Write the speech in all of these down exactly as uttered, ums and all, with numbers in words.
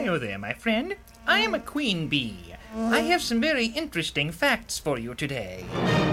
Hello there, my friend. I am a queen bee. I have some very interesting facts for you today.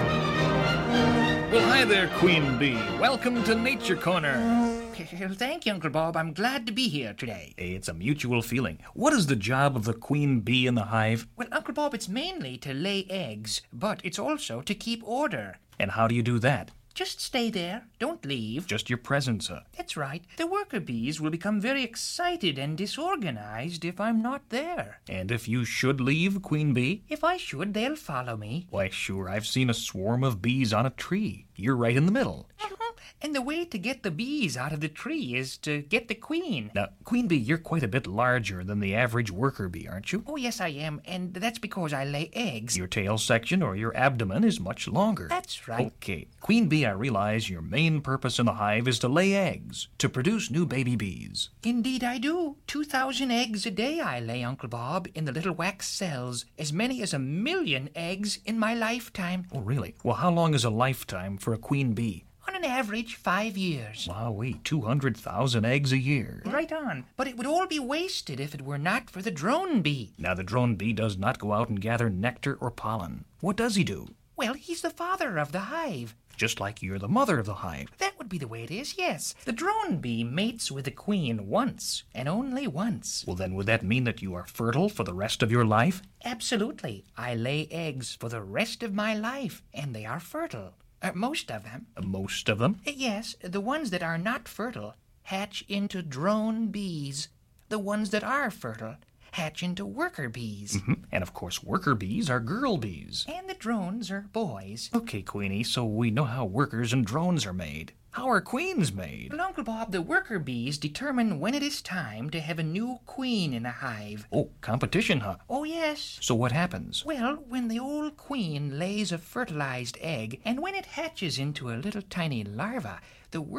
Well, hi there, Queen Bee. Welcome to Nature Corner. Well, thank you, Uncle Bob. I'm glad to be here today. It's a mutual feeling. What is the job of the queen bee in the hive? Well, Uncle Bob, it's mainly to lay eggs, but it's also to keep order. And how do you do that? Just stay there. Don't leave. Just your presence, uh. That's right. The worker bees will become very excited and disorganized if I'm not there. And if you should leave, Queen Bee? If I should, they'll follow me. Why, sure, I've seen a swarm of bees on a tree. You're right in the middle. And the way to get the bees out of the tree is to get the queen. Now, Queen Bee, you're quite a bit larger than the average worker bee, aren't you? Oh, yes, I am, and that's because I lay eggs. Your tail section or your abdomen is much longer. That's right. Okay. Queen Bee, I realize your main purpose in the hive is to lay eggs, to produce new baby bees. Indeed I do. Two thousand eggs a day I lay, Uncle Bob, in the little wax cells. As many as a million eggs in my lifetime. Oh, really? Well, how long is a lifetime for a queen bee? On an average, five years. Wowee, two hundred thousand eggs a year. Right on. But it would all be wasted if it were not for the drone bee. Now, the drone bee does not go out and gather nectar or pollen. What does he do? Well, he's the father of the hive. Just like you're the mother of the hive. That would be the way it is, yes. The drone bee mates with the queen once, and only once. Well, then would that mean that you are fertile for the rest of your life? Absolutely. I lay eggs for the rest of my life, and they are fertile. Uh, most of them. Uh, most of them? Uh, yes, the ones that are not fertile hatch into drone bees. The ones that are fertile hatch into worker bees. Mm-hmm. And of course, worker bees are girl bees. And the drones are boys. Okay, Queenie, so we know how workers and drones are made. How are queens made? Well, Uncle Bob, the worker bees determine when it is time to have a new queen in a hive. Oh, competition, huh? Oh, yes. So what happens? Well, when the old queen lays a fertilized egg, and when it hatches into a little tiny larva, the